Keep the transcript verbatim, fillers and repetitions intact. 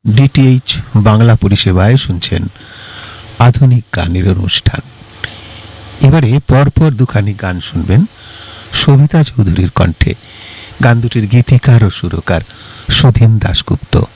DTH Bangla পরিষেবায় শুনছেন আধুনিক গানের অনুষ্ঠান। এবারে পরপর দুখানি গান শুনবেন সবিতা চৌধুরীর কণ্ঠে। গান দুটির গীতিকার ও সুরকার সুধীন দাশগুপ্ত।